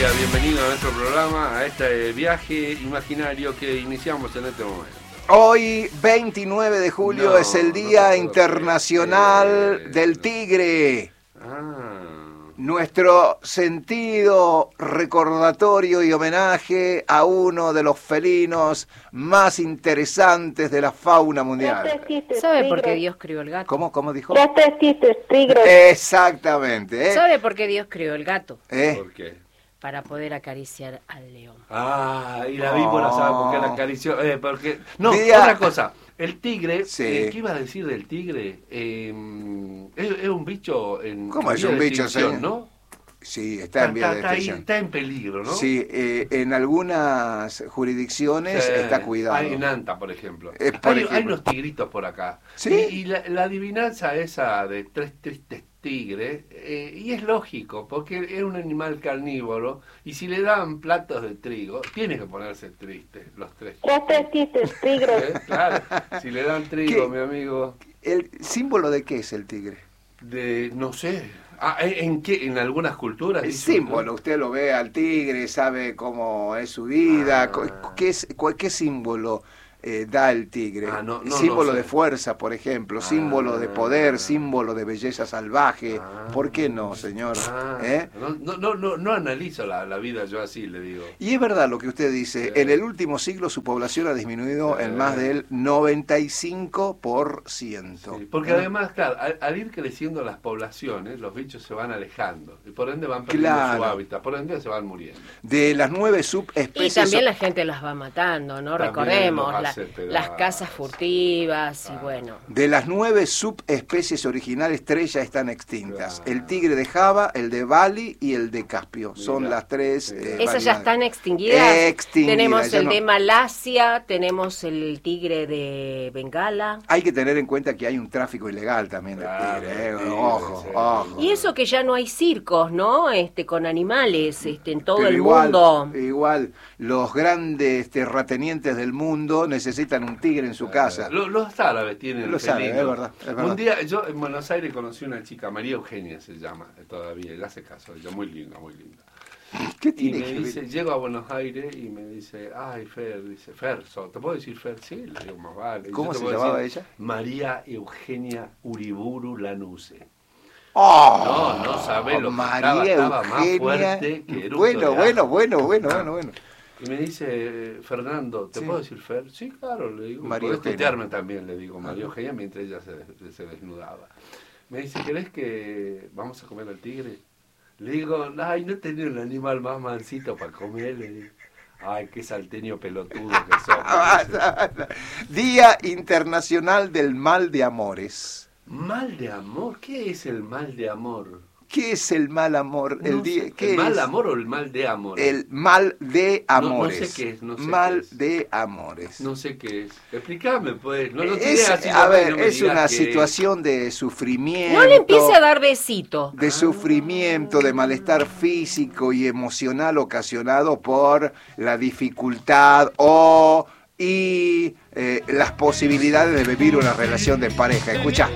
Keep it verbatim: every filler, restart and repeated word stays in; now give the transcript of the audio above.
día, bienvenido a nuestro programa, a este viaje imaginario que iniciamos en este momento. Hoy, veintinueve de julio, No, es el Día no Internacional creer. del Tigre. Ah. Nuestro sentido recordatorio y homenaje a uno de los felinos más interesantes de la fauna mundial. ¿Sabe por qué Dios creó el gato? ¿Cómo, cómo dijo? Ya te existes, tigre. Exactamente. ¿eh? ¿Sabe por qué Dios creó el gato? ¿Eh? ¿Por qué? Para poder acariciar al león. Ah, y la víbora, ¿sabe por qué la acarició? Eh, porque... No, Día- otra cosa. El tigre, Sí. eh, ¿qué iba a decir del tigre? Eh, es, es un bicho en ¿Cómo en es vía un de bicho, extinción, señor? ¿no? Sí, está en vía de está, ahí, extinción. está en peligro, ¿no? Sí, eh, en algunas jurisdicciones Sí, está cuidado. Hay en Anta, por ejemplo. Eh, por hay, ejemplo. hay unos tigritos por acá. ¿Sí? Y, y la, la adivinanza esa de tres tristes tigres, eh, y es lógico, porque es un animal carnívoro, y si le dan platos de trigo, tiene que ponerse triste, los tres. Ya te existes, tigre. ¿Eh? Claro, si le dan trigo, ¿Qué? mi amigo, ¿El símbolo de qué es el tigre? de, no sé, ah, ¿en qué? ¿En algunas culturas? El dice símbolo, usted? usted lo ve al tigre, sabe cómo es su vida, Ah. cu- ¿qué, es, cu- qué símbolo eh, da el tigre? Ah, no, no, símbolo no sé. de fuerza, por ejemplo, Ah. símbolo de poder, símbolo de belleza salvaje. Ah. ¿Por qué no, señor? Ah, ¿Eh? no, no, no, no, no analizo la, la vida yo así, le digo. Y es verdad lo que usted dice, Sí. en el último siglo su población ha disminuido Sí. en más del noventa y cinco por ciento. Sí, porque ¿Eh? además, claro, al, al ir creciendo las poblaciones, los bichos se van alejando y por ende van perdiendo Claro. su hábitat, por ende se van muriendo. De las nueve Y subespecies... también la gente las va matando, ¿no? También Recordemos, los la- hace pedazos. las casas furtivas y Ah. bueno. De las nueve subespecies originales, tres ya están extintas. Claro. El tigre de Java, el de Bali y el de Caspio. Son Mira, las tres. mira. eh, ¿Esas ya variedades. están extinguidas? Extinguidas, Tenemos ya el no- de Malasia, tenemos el tigre de Bengala. Hay que tener en cuenta que hay un tráfico ilegal también del Claro, tigre. eh. el tigre, Ojo, sí. ojo. Y eso que ya no hay circos, ¿no? Este, con animales, este, en todo Pero el igual, mundo. Igual, los grandes terratenientes del mundo necesitan un tigre en su casa. Lo- los árabes tienen Los felinos. árabes, es verdad, es verdad. Un día, yo en Buenos Aires conocí una chica, María Eugenia se llama, eh, todavía, le hace caso, ella muy linda, muy linda. ¿Qué Y tiene me que ver? dice, llego a Buenos Aires y me dice, ay, Fer, dice, Fer, so- ¿te puedo decir Fer? Sí, le digo, más vale. Y ¿Cómo yo te se puedo llamaba decir, ella? María Eugenia Uriburu Lanuse. ¡Oh! No, no sabe lo que estaba, María estaba más Eugenia. fuerte que eructo Bueno, de bueno, ajo. bueno, bueno, bueno, bueno. Y me dice, Fernando, ¿te Sí. puedo decir Fer? Sí, claro, le digo. María Podés Eugenia. tutearme también, le digo, María Eugenia, mientras ella se, se desnudaba. Me dice, ¿querés que vamos a comer al tigre? Le digo, ay, no tenés un animal más mansito para comer, le digo. Ay, qué salteño pelotudo que sos. Día Internacional del Mal de Amores. Mal de amor, ¿qué es el mal de amor? ¿Qué es el mal amor? El No día, sé, ¿qué ¿el mal es? amor o el mal de amor? El mal de No- no amores. sé qué es, no sé mal qué es. de amores. No sé qué es. Explícame, pues. No lo tiré Es, así, a no ver, me es digas una que- situación de sufrimiento. No le empiece a dar besito. De sufrimiento, de malestar físico y emocional ocasionado por la dificultad o y eh, las posibilidades de vivir una relación de pareja. Escucha.